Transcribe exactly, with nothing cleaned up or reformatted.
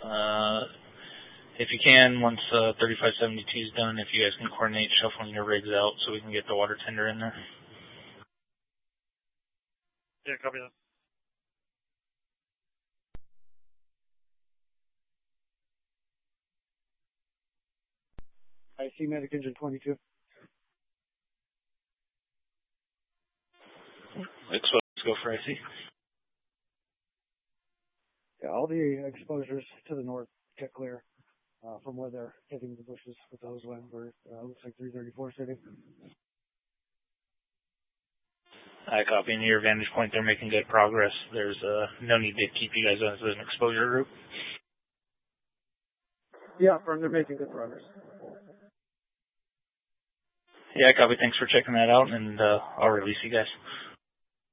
Uh, if you can, once uh, thirty-five seventy-two is done, if you guys can coordinate shuffling your rigs out so we can get the water tender in there. Yeah, copy that. I see medic engine twenty-two. Let's go for I C. Yeah, all the exposures to the north get clear uh, from where they're hitting the bushes with the hose line where uh, looks like three thirty-four sitting. I copy. In your vantage point, they're making good progress. There's uh, no need to keep you guys as an exposure group. Yeah, firm, they're making good progress. Yeah, copy. Thanks for checking that out, and uh, I'll release you guys.